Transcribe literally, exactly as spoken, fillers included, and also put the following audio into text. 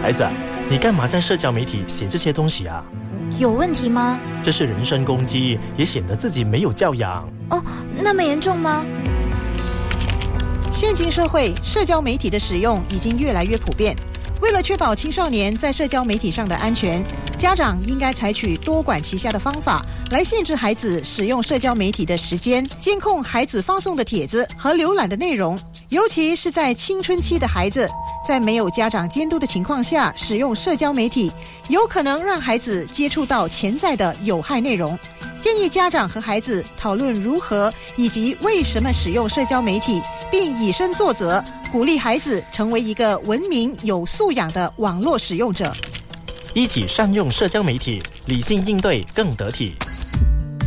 孩子，你干嘛在社交媒体写这些东西啊？ 有问题吗？ 这是人身攻击，也显得自己没有教养。 哦，那么严重吗？ 现今社会，社交媒体的使用已经越来越普遍。为了确保青少年在社交媒体上的安全，家长应该采取多管齐下的方法来限制孩子使用社交媒体的时间，监控孩子发送的帖子和浏览的内容。尤其是在青春期的孩子，在没有家长监督的情况下使用社交媒体，有可能让孩子接触到潜在的有害内容。建议家长和孩子讨论如何以及为什么使用社交媒体，并以身作则，鼓励孩子成为一个文明有素养的网络使用者。 一起善用社交媒体，理性应对更得体。